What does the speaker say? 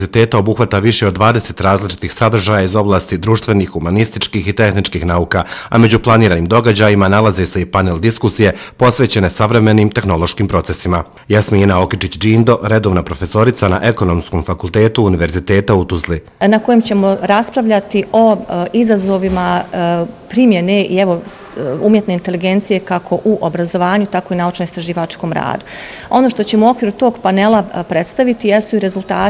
Univerziteta obuhvata više od 20 različitih sadržaja iz oblasti društvenih, humanističkih i tehničkih nauka, a među planiranim događajima nalaze se i panel diskusije posvećene savremenim tehnološkim procesima. Jasmina Okičić-Đindo, redovna profesorica na Ekonomskom fakultetu Univerziteta u Tuzli. Na kojem ćemo raspravljati o izazovima primjene i umjetne inteligencije kako u obrazovanju, tako i naučno-istraživačkom radu. Ono što ćemo u okviru tog panela predstaviti jesu i rezultati